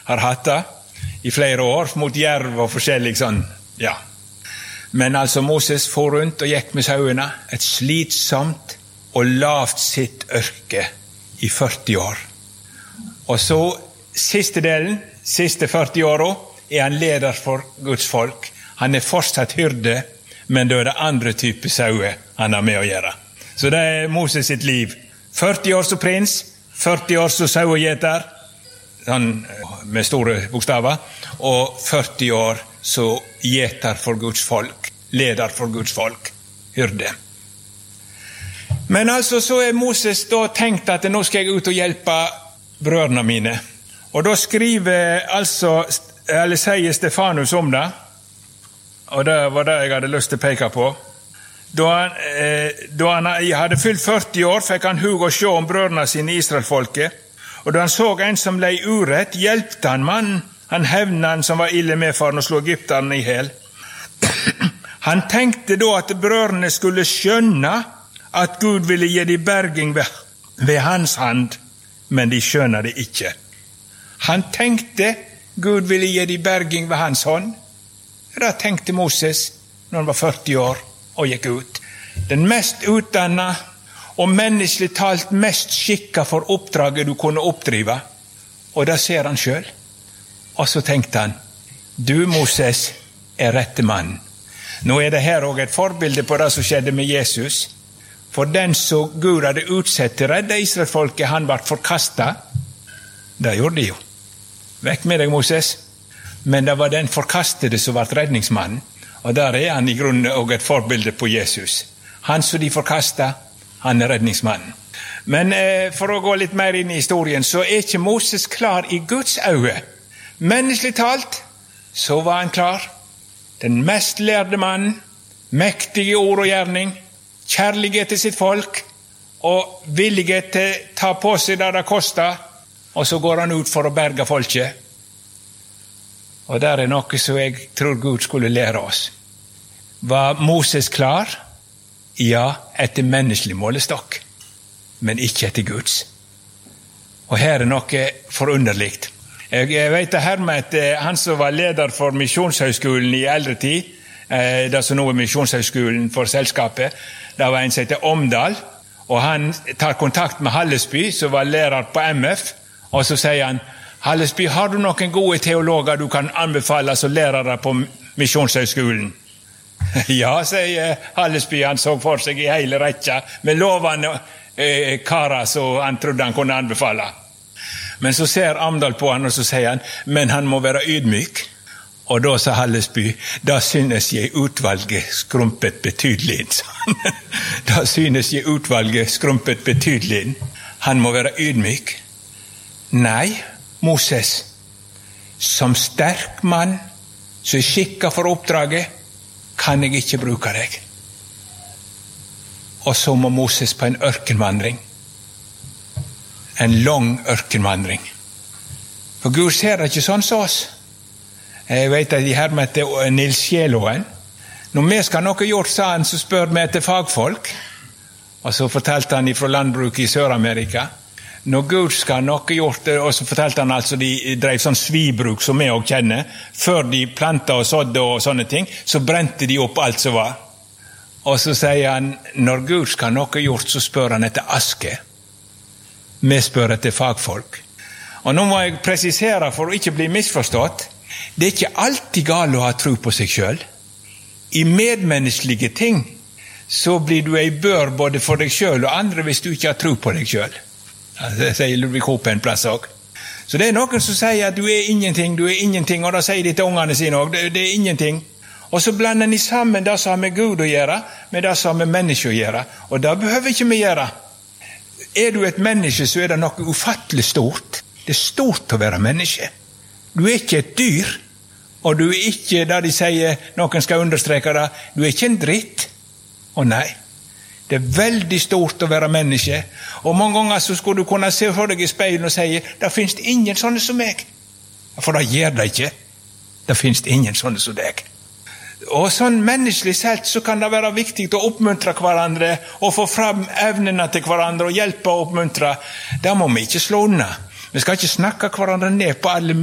har hatt det i flere år, mot jerv og forskjellig sånn, ja. Men altså Moses for rundt og gikk med sauene, et slitsomt og lavt sitt ørke i 40 år. Og så, siste delen, siste 40 årene, han leder for Guds folk. Han fortsatt hyrde, men da det andre type sauer han har med å gjøre. Så det Moses sitt liv. 40 år som prins, 40 år som sauegjeter, sånn med store bokstaver, og 40 år så gjeter for Guds folk, leder for Guds folk, hyrde. Men altså så Moses da tenkt at nå skal jeg ut og hjelpe brødrene mine. Og da skriver eller sier Stefanus om det, og det var det jeg hadde lyst til å peke på. Da han hadde fylt 40 år, fikk han hug å se om brødrene sine Israelfolket, og da han så en som lei urett, hjelpte han mannen, han hevnen som var ille medfaren og slo egypterne i hel. Han tenkte da at brødrene skulle skjønne at Gud ville gi de berging ved hans hand, men de skjønner det ikke. Han tenkte Gud ville gi de berging ved hans hånd. Det tenkte Moses når han var 40 år og gikk ut. Den mest utdannet og menneskelig talt mest skikket for oppdraget du kunne oppdrive. Og det ser han selv. Og så tenkte han, du Moses rette mann. Nå det her også et forbilde på det som skjedde med Jesus. For den som Gud hadde utsett til redde Israelfolket, han ble forkastet. Det gjorde de jo. Vekk med deg, Moses. Men det var den forkastede som ble redningsmannen. Og der han i grunnen også et forbilde på Jesus. Han som de forkastet, han redningsmannen. Men for å gå litt mer inn i historien, så ikke Moses klar i Guds øye. Menneskelig talt, så var han klar. Den mest lærde mannen, mektige ord og gjerning, kjærlighet til sitt folk, og villighet til å ta på seg det det koster, og så går han ut for å berge folket. Og der noe som jeg tror Gud skulle lære oss. Var Moses klar? Ja, etter menneskelig målestokk, men ikke etter Guds. Og her noe forunderligt. Jeg vet det her med at han som var leder for Misjonshøgskolen i eldre tid, det som nå Misjonshøgskolen for selskapet, det var en som heter Omdal, og han tar kontakt med Hallesby, som var lærer på MF, og så sier han, Hallesby, har du noen gode teologer du kan anbefale som lærere på Misjonshøgskolen? Ja, sier Hallesby, han så for seg i hele rekka med lovende karer som han trodde han kunne anbefale. Men så ser Amdal på han, og så sier han, men han må være ydmyk. Og da sa Hallesby, da synes jeg utvalget skrumpet betydelig inn. Da synes jeg utvalget skrumpet betydelig inn. Han må være ydmyk. Nei, Moses, som sterk mann, som skikket for oppdraget, kan jeg ikke bruke deg. Og så må Moses på en ørkenvandring. En lang ørkenvandring. For Gud ser det ikke sånn som oss. Jeg vet at de her med Nils Kjelåen. Når vi skal noe gjort, sa han, så spør vi etter fagfolk. Og så fortalte han fra landbruket i Sør-Amerika. Når Gud skal noe gjort, og så fortalte han altså de drev sånn svibruk som vi også kjenner. Før de plantet og sådde og sånne ting, så brente de opp alt som var. Og så sier han, når Gud skal noe gjort, så spør han etter aske. Vi spør etter fagfolk. Og nå må jeg presisere for å ikke bli misforstått. Det ikke alltid galt å ha tro på seg selv. I medmenneskelige ting så blir du en bør både for deg selv og andre hvis du ikke har tro på deg selv. Det sier Ludvig Hoppe en plass også. Så det noen som sier at du ingenting, og da sier de til ungene sine også, det ingenting. Og så blander de sammen det som har med Gud å gjøre, med det som har med mennesker å gjøre. Og det behøver ikke vi gjøre. Du et menneske, så det noe ufattelig stort. Det stort å være menneske. Du ikke et dyr, og du ikke, da de sier, noen skal understreke det, du ikke en dritt. Å nei, det veldig stort å være menneske. Og mange ganger så skulle du kunne se for deg i speilet og si, det finnes ingen sånne som meg. For det gjør det ikke. Det finnes ingen sånne som deg. Og sånn menneskelig sett så kan det være viktig å oppmuntre hverandre og få fram evnene til hverandre og hjelpe og oppmuntre. Det må vi ikke slå unna. Vi skal ikke snakke hverandre ned på alle